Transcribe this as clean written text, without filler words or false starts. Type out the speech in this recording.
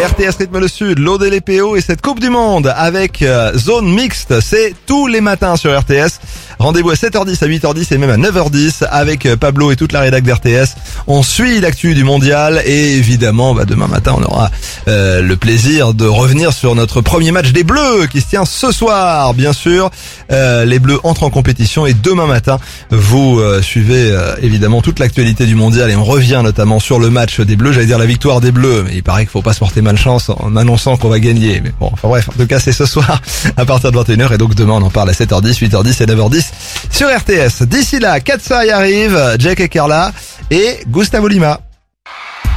RTS rythme le sud, l'Aude et les PO et cette Coupe du Monde avec zone mixte, c'est tous les matins sur RTS. Rendez-vous à 7h10, à 8h10 et même à 9h10 avec Pablo et toute la rédac d'RTS. On suit l'actu du mondial et évidemment demain matin on aura le plaisir de revenir sur notre premier match des Bleus qui se tient ce soir. Bien sûr, les Bleus entrent en compétition et demain matin vous suivez évidemment toute l'actualité du mondial et on revient notamment sur le match des Bleus, j'allais dire la victoire des Bleus, mais il paraît qu'il faut pas se porter malchance en annonçant qu'on va gagner. Mais bon, enfin bref, en tout cas c'est ce soir à partir de 21h et donc demain on en parle à 7h10, 8h10 et 9h10 sur RTS. D'ici là, Katsai arrive, Jack et Carla et Gustavo Lima.